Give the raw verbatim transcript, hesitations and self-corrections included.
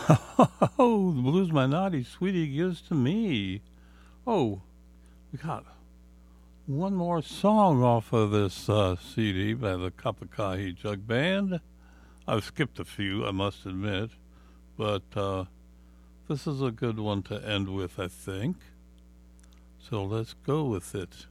Oh, the blues my naughty sweetie gives to me. Oh, we got one more song off of this uh, C D by the Kapakahi Jug Band. I've skipped a few, I must admit, but uh, this is a good one to end with, I think. So let's go with it.